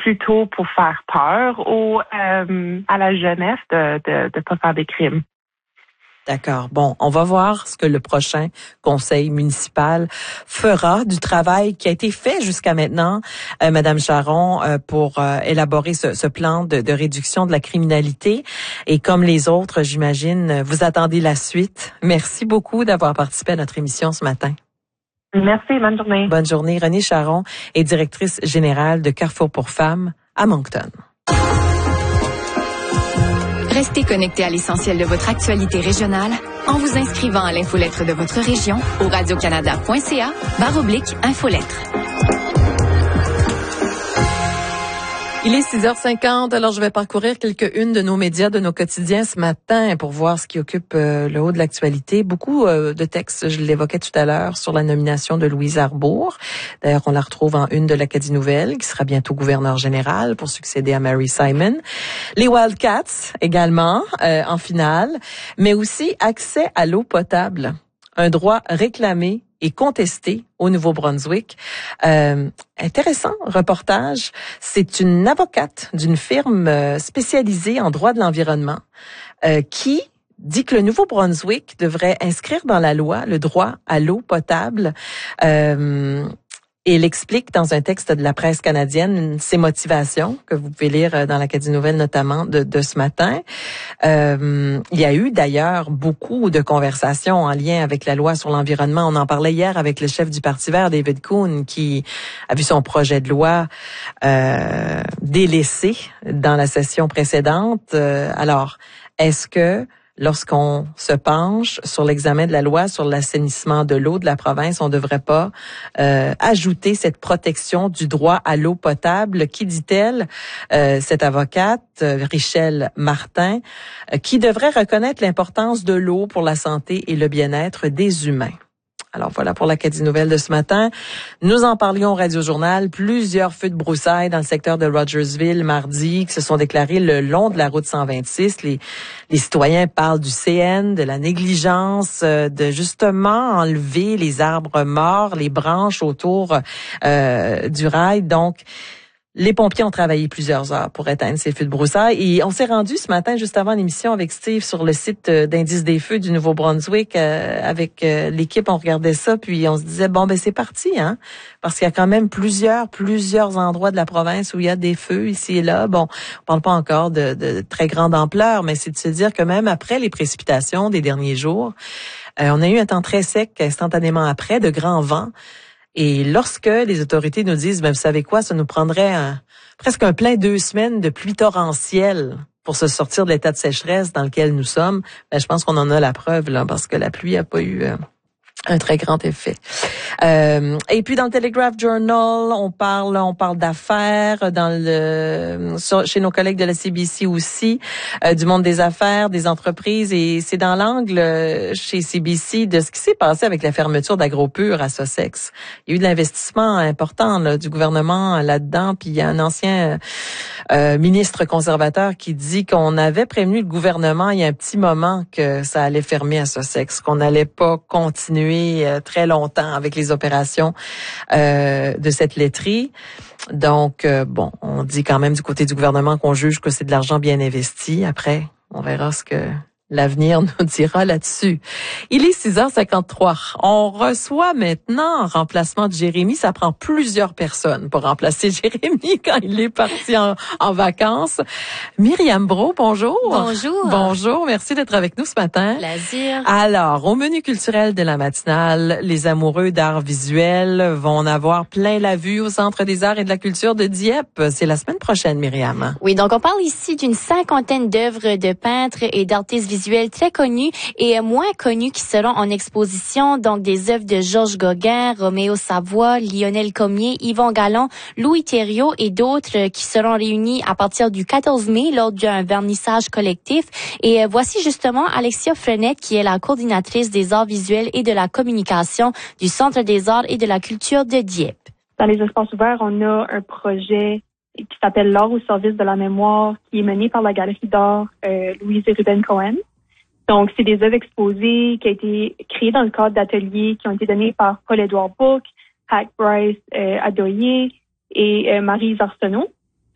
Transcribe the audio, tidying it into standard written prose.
plutôt pour faire peur à la jeunesse de pas faire des crimes. D'accord. Bon, on va voir ce que le prochain conseil municipal fera du travail qui a été fait jusqu'à maintenant, Madame Charron, pour élaborer ce plan de réduction de la criminalité. Et comme les autres, j'imagine, vous attendez la suite. Merci beaucoup d'avoir participé à notre émission ce matin. Merci, bonne journée. Bonne journée. Renée Charron est directrice générale de Carrefour pour femmes à Moncton. Restez connectés à l'essentiel de votre actualité régionale en vous inscrivant à l'infolettre de votre région au radiocanada.ca/infolettre. Il est 6h50, alors je vais parcourir quelques-unes de nos médias, de nos quotidiens ce matin pour voir ce qui occupe le haut de l'actualité. Beaucoup de textes, je l'évoquais tout à l'heure, sur la nomination de Louise Arbour. D'ailleurs, on la retrouve en une de l'Acadie Nouvelle, qui sera bientôt gouverneur général pour succéder à Mary Simon. Les Wildcats également en finale, mais aussi accès à l'eau potable, un droit réclamé et contesté au Nouveau-Brunswick. Intéressant reportage. C'est une avocate d'une firme spécialisée en droit de l'environnement qui dit que le Nouveau-Brunswick devrait inscrire dans la loi le droit à l'eau potable. Et elle explique dans un texte de la presse canadienne ses motivations, que vous pouvez lire dans l'Acadie Nouvelle notamment de ce matin. Il y a eu d'ailleurs beaucoup de conversations en lien avec la loi sur l'environnement. On en parlait hier avec le chef du Parti vert, David Coon, qui a vu son projet de loi délaissé dans la session précédente. Alors, est-ce que lorsqu'on se penche sur l'examen de la loi sur l'assainissement de l'eau de la province, on ne devrait pas ajouter cette protection du droit à l'eau potable? Qui dit-elle, cette avocate, Richelle Martin, qui devrait reconnaître l'importance de l'eau pour la santé et le bien-être des humains? Alors voilà pour l'Acadie Nouvelle de ce matin. Nous en parlions au Radio-Journal. Plusieurs feux de broussailles dans le secteur de Rogersville mardi qui se sont déclarés le long de la route 126. Les citoyens parlent du CN, de la négligence, de justement enlever les arbres morts, les branches autour du rail. Donc, les pompiers ont travaillé plusieurs heures pour éteindre ces feux de broussailles et on s'est rendu ce matin, juste avant l'émission avec Steve, sur le site d'indice des feux du Nouveau-Brunswick avec l'équipe. On regardait ça puis on se disait bon c'est parti parce qu'il y a quand même plusieurs endroits de la province où il y a des feux ici et là. Bon, on parle pas encore de très grande ampleur, mais c'est de se dire que même après les précipitations des derniers jours, on a eu un temps très sec instantanément après, de grands vents. Et lorsque les autorités nous disent, vous savez quoi, ça nous prendrait presque un plein 2 semaines de pluie torrentielle pour se sortir de l'état de sécheresse dans lequel nous sommes, je pense qu'on en a la preuve là, parce que la pluie a pas eu un très grand effet. Et puis dans le Telegraph Journal, on parle d'affaires chez nos collègues de la CBC aussi, du monde des affaires, des entreprises, et c'est dans l'angle chez CBC de ce qui s'est passé avec la fermeture d'AgroPure à Sussex. Il y a eu de l'investissement important là, du gouvernement là-dedans, puis il y a un ancien ministre conservateur qui dit qu'on avait prévenu le gouvernement il y a un petit moment que ça allait fermer à Sussex, qu'on n'allait pas continuer très longtemps avec les opérations de cette laiterie. Donc, on dit quand même du côté du gouvernement qu'on juge que c'est de l'argent bien investi. Après, on verra ce que l'avenir nous dira là-dessus. Il est 6h53. On reçoit maintenant en remplacement de Jérémy. Ça prend plusieurs personnes pour remplacer Jérémy quand il est parti en vacances. Myriam Brault, bonjour. Bonjour. Bonjour. Merci d'être avec nous ce matin. Plaisir. Alors, au menu culturel de la matinale, les amoureux d'art visuel vont en avoir plein la vue au Centre des arts et de la culture de Dieppe. C'est la semaine prochaine, Myriam. Oui, donc on parle ici d'une 50aine d'œuvres de peintres et d'artistes visuels très connus et moins connus qui seront en exposition. Donc des œuvres de Georges Gauguin, Roméo Savoie, Lionel Cormier, Yvon Gallon, Louis Thériault et d'autres qui seront réunis à partir du 14 mai lors d'un vernissage collectif. Et voici justement Alexia Frenette qui est la coordinatrice des arts visuels et de la communication du Centre des arts et de la culture de Dieppe. Dans les espaces ouverts, on a un projet qui s'appelle L'art au service de la mémoire, qui est mené par la Galerie d'art Louise et Ruben Cohen. Donc, c'est des œuvres exposées qui ont été créées dans le cadre d'ateliers qui ont été donnés par Paul-Édouard Bouc, Hack Bryce Adoyer et Marie Arsenault.